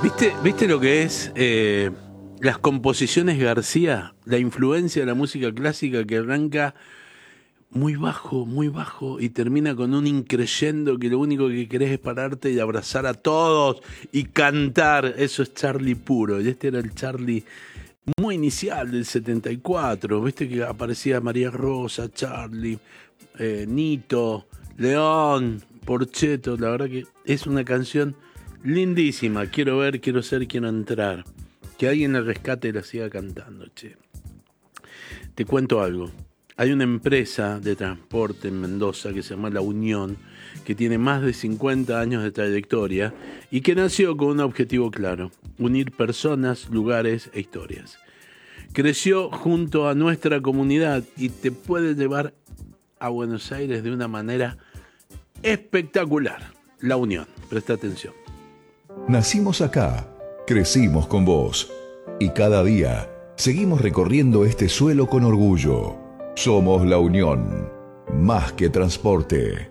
¿Viste lo que es las composiciones García? La influencia de la música clásica que arranca muy bajo y termina con un increyendo que lo único que querés es pararte y abrazar a todos y cantar. Eso es Charlie puro. Y este era el Charlie muy inicial del 74. Viste que aparecía María Rosa, Charlie, Nito, León, Porcheto. La verdad que es una canción lindísima. Quiero ver, quiero ser, quiero entrar. Que alguien la rescate y la siga cantando, che. Te cuento algo. Hay una empresa de transporte en Mendoza que se llama La Unión, que tiene más de 50 años de trayectoria y que nació con un objetivo claro: unir personas, lugares e historias. Creció junto a nuestra comunidad y te puede llevar a Buenos Aires de una manera espectacular. La Unión, presta atención. Nacimos acá, crecimos con vos y cada día seguimos recorriendo este suelo con orgullo. Somos La Unión, más que transporte.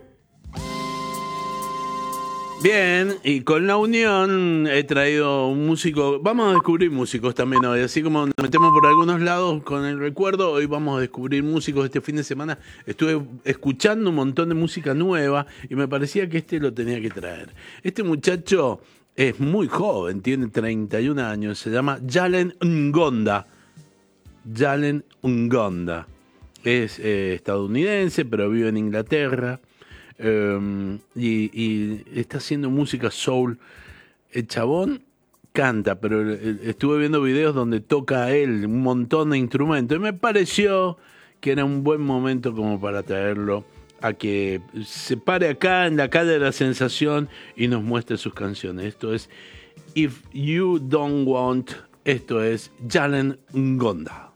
Bien, y con La Unión he traído un músico. Vamos a descubrir músicos también hoy. Así como nos metemos por algunos lados con el recuerdo, hoy vamos a descubrir músicos. Este fin de semana estuve escuchando un montón de música nueva y me parecía que lo tenía que traer. Este muchacho es muy joven, tiene 31 años, se llama Yalen Ngonda. Yalen Ngonda. Es estadounidense, pero vive en Inglaterra. Y está haciendo música soul. El chabón canta, pero estuve viendo videos donde toca él un montón de instrumentos y me pareció que era un buen momento como para traerlo a que se pare acá en la calle de la sensación y nos muestre sus canciones. Esto es If You Don't Want. Esto es Yalen Ngonda.